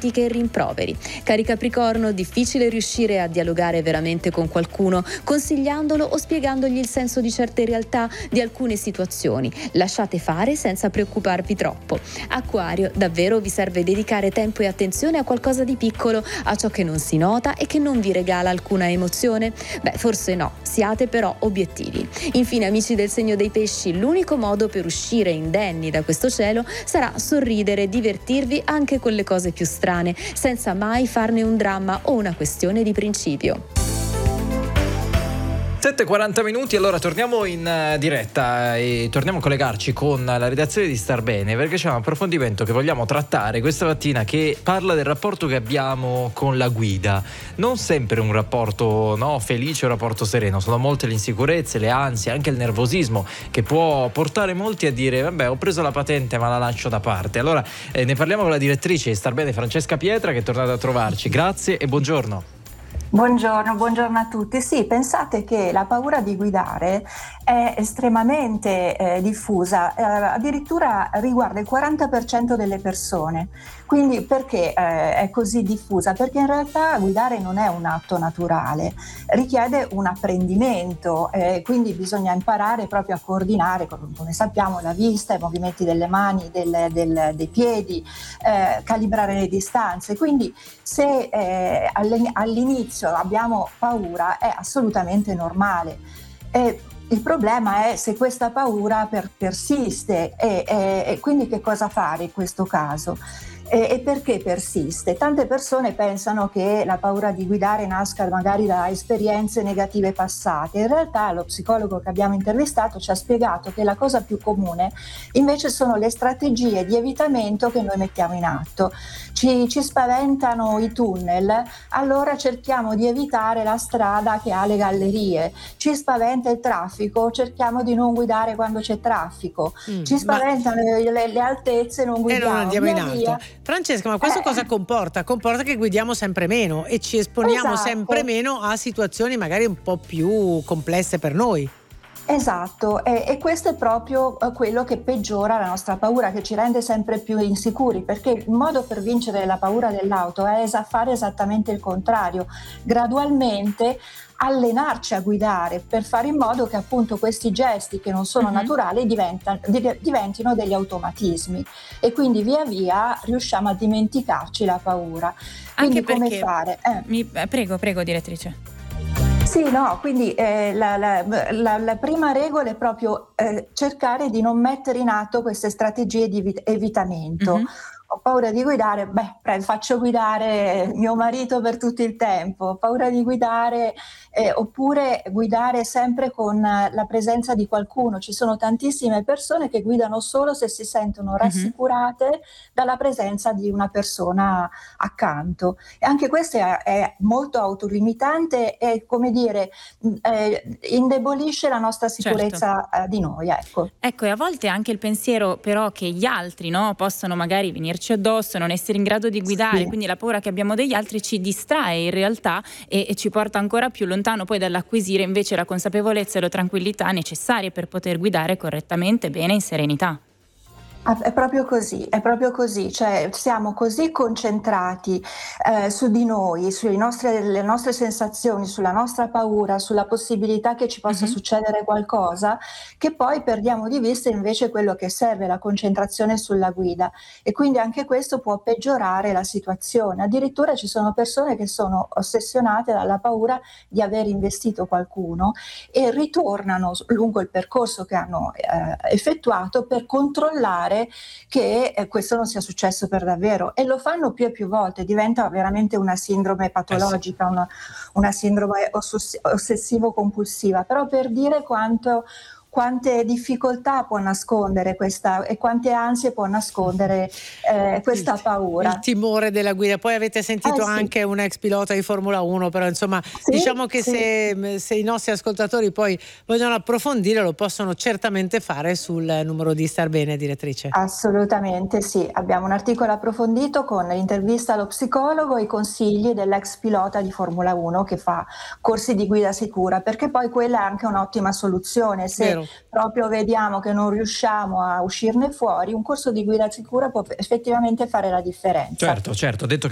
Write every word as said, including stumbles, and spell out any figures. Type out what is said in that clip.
critiche e rimproveri. Cari Capricorno, difficile riuscire a dialogare veramente con qualcuno, consigliandolo o spiegandogli il senso di certe realtà di alcune situazioni. Lasciate fare senza preoccuparvi troppo. Acquario, davvero vi serve dedicare tempo e attenzione a qualcosa di piccolo, a ciò che non si nota e che non vi regala alcuna emozione? Beh, forse no, siate però obiettivi. Infine, amici del segno dei pesci, l'unico modo per uscire indenni da questo cielo sarà sorridere e divertirvi anche con le cose più strane, senza mai farne un dramma o una questione di principio. sette e quaranta minuti, allora torniamo in uh, diretta e torniamo a collegarci con la redazione di Star Bene, perché c'è un approfondimento che vogliamo trattare questa mattina che parla del rapporto che abbiamo con la guida. Non sempre un rapporto no, felice, un rapporto sereno, sono molte le insicurezze, le ansie, anche il nervosismo che può portare molti a dire vabbè, ho preso la patente ma la lascio da parte. Allora eh, ne parliamo con la direttrice di Star Bene, Francesca Pietra, che è tornata a trovarci. Grazie e buongiorno. Buongiorno, buongiorno a tutti. Sì, pensate che la paura di guidare è estremamente eh, diffusa, eh, addirittura riguarda il quaranta per cento delle persone. Quindi perché eh, è così diffusa? Perché in realtà guidare non è un atto naturale, richiede un apprendimento, eh, quindi bisogna imparare proprio a coordinare, come sappiamo, la vista, i movimenti delle mani, del, del, dei piedi, eh, calibrare le distanze. Quindi se eh, all'inizio abbiamo paura è assolutamente normale. E il problema è se questa paura per, persiste e, e, e quindi che cosa fare in questo caso? E, e perché persiste? Tante persone pensano che la paura di guidare nasca magari da esperienze negative passate. In realtà lo psicologo che abbiamo intervistato ci ha spiegato che la cosa più comune invece sono le strategie di evitamento che noi mettiamo in atto. Ci, ci spaventano i tunnel, allora cerchiamo di evitare la strada che ha le gallerie. Ci spaventa il traffico, cerchiamo di non guidare quando c'è traffico. Mm, ci spaventano ma... le, le altezze, non guidiamo. E non andiamo in alto. Via. Francesca, ma questo eh. cosa comporta? Comporta che guidiamo sempre meno e ci esponiamo esatto. sempre meno a situazioni magari un po' più complesse per noi. Esatto, e, e questo è proprio quello che peggiora la nostra paura, che ci rende sempre più insicuri, perché il modo per vincere la paura dell'auto è es- fare esattamente il contrario, gradualmente allenarci a guidare per fare in modo che appunto questi gesti che non sono uh-huh. naturali diventa, div- diventino degli automatismi e quindi via via riusciamo a dimenticarci la paura. Quindi anche come perché, fare? Eh. Mi, prego, prego direttrice. Sì, no, quindi eh, la, la, la, la prima regola è proprio eh, cercare di non mettere in atto queste strategie di evit- evitamento. Mm-hmm. Ho paura di guidare, beh, pre- faccio guidare mio marito per tutto il tempo, ho paura di guidare, eh, oppure guidare sempre con la presenza di qualcuno. Ci sono tantissime persone che guidano solo se si sentono rassicurate mm-hmm. dalla presenza di una persona accanto. E anche questo è, è molto autolimitante e, come dire, eh, indebolisce la nostra sicurezza certo. eh, di noi. Ecco. Ecco, e a volte anche il pensiero però che gli altri no, possono magari venirci addosso, non essere in grado di guidare, sì. quindi la paura che abbiamo degli altri ci distrae in realtà e, e ci porta ancora più lontano poi dall'acquisire invece la consapevolezza e la tranquillità necessarie per poter guidare correttamente, bene, in serenità. È proprio così, è proprio così, cioè siamo così concentrati eh, su di noi, sulle nostre, le nostre sensazioni, sulla nostra paura, sulla possibilità che ci possa mm-hmm. succedere qualcosa, che poi perdiamo di vista invece quello che serve, la concentrazione sulla guida, e quindi anche questo può peggiorare la situazione. Addirittura ci sono persone che sono ossessionate dalla paura di aver investito qualcuno e ritornano lungo il percorso che hanno eh, effettuato per controllare che eh, questo non sia successo per davvero, e lo fanno più e più volte, diventa veramente una sindrome patologica, eh sì. una, una sindrome ossess- ossessivo-compulsiva, però per dire quanto quante difficoltà può nascondere questa e quante ansie può nascondere eh, questa il, paura. Il timore della guida. Poi avete sentito eh, anche sì. un ex pilota di Formula uno, però insomma sì, diciamo che sì. se, se i nostri ascoltatori poi vogliono approfondire lo possono certamente fare sul numero di Star Bene, direttrice. Assolutamente sì, abbiamo un articolo approfondito con l'intervista allo psicologo e i consigli dell'ex pilota di Formula uno che fa corsi di guida sicura, perché poi quella è anche un'ottima soluzione. Se Vero. proprio vediamo che non riusciamo a uscirne fuori, un corso di guida sicura può effettivamente fare la differenza. Certo, certo, detto che